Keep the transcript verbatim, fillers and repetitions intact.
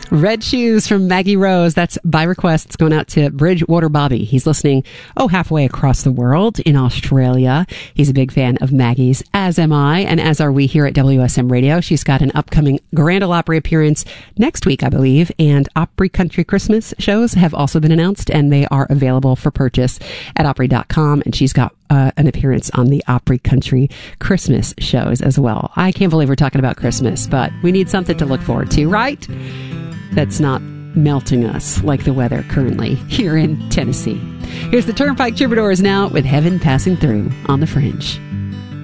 Red Shoes from Maggie Rose. That's by request. It's going out to Bridgewater Bobby. He's listening, oh, halfway across the world in Australia. He's a big fan of Maggie's, as am I, and as are we here at W S M Radio. She's got an upcoming Grand Ole Opry appearance next week, I believe, and Opry Country Christmas shows have also been announced, and they are available for purchase at Opry dot com, and she's got uh, an appearance on the Opry Country Christmas shows as well. I can't believe we're talking about Christmas, but we need something to look forward to, right? That's not melting us like the weather currently here in Tennessee. Here's the Turnpike Troubadours now with Heaven Passing Through on the Fringe.